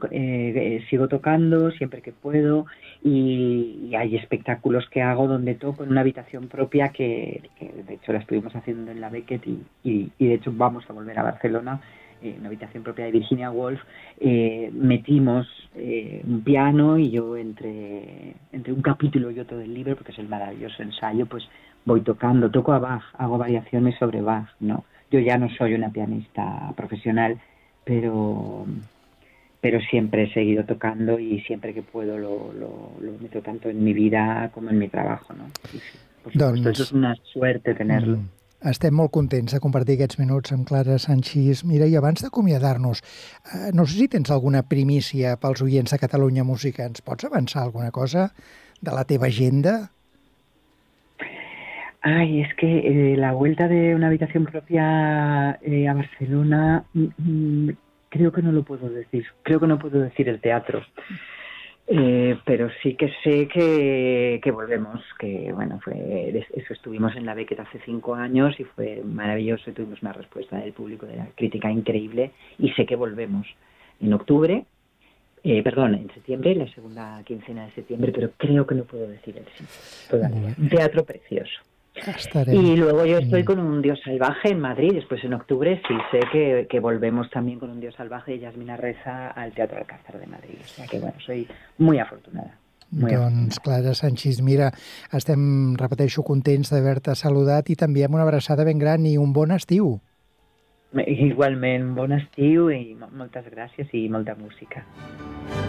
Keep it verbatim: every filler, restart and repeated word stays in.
eh, sigo tocando siempre que puedo y, y hay espectáculos que hago donde toco en una habitación propia que, que de hecho la estuvimos haciendo en la Beckett y, y, y de hecho vamos a volver a Barcelona, eh, una habitación propia de Virginia Woolf. Eh, metimos eh, un piano y yo entre, entre un capítulo y otro del libro, porque es el maravilloso ensayo, pues voy tocando, toco a Bach, hago variaciones sobre Bach, ¿no? Yo ya no soy una pianista profesional, pero pero siempre he seguido tocando y siempre que puedo lo, lo, lo meto tanto en mi vida como en mi trabajo, ¿no? Sí, sí, por supuesto, Doncs eso es una suerte tenerlo. mm, estem molt contents de compartir aquests minuts amb Clara Sanchis. Mira, i abans d'acomiadar-nos, eh, no sé si tens alguna primícia pels oients de Catalunya Música. Ens pots avançar alguna cosa de la teva agenda? Ay, es que eh, la vuelta de una habitación propia eh, a Barcelona, mm, creo que no lo puedo decir. Creo que no puedo decir el teatro. Eh, pero sí que sé que, que volvemos, que bueno, fue eso, estuvimos en la Beckett hace cinco años y fue maravilloso y tuvimos una respuesta del público, de la crítica increíble y sé que volvemos en octubre, eh, perdón, en septiembre, la segunda quincena de septiembre, pero creo que no puedo decir el sí todavía. Un teatro precioso. Estarem. Y luego yo estoy Mm. con Un Dios Salvaje en Madrid. Después en octubre sí sé que, que volvemos también con Un Dios Salvaje de Yasmina Reza al Teatro Alcázar de Madrid. O sea que bueno, soy muy afortunada. Muy Doncs, afortunada. Clara Sanchis, mira, estem, repeteixo, contents d'haver-te saludat i també amb una abraçada ben gran i un bon estiu. Igualment, bon estiu i moltes gràcies i molta música.